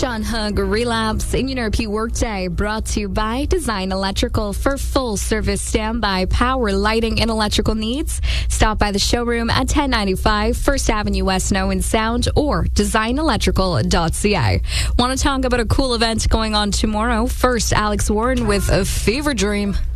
Sean Hug Relapse in your P Workday, brought to you by Design Electrical. For full service standby power, lighting, and electrical needs, stop by the showroom at 1095 First Avenue West in Owen Sound or designelectrical.ca. Want to talk about a cool event going on tomorrow? First, Alex Warren with A Fever Dream.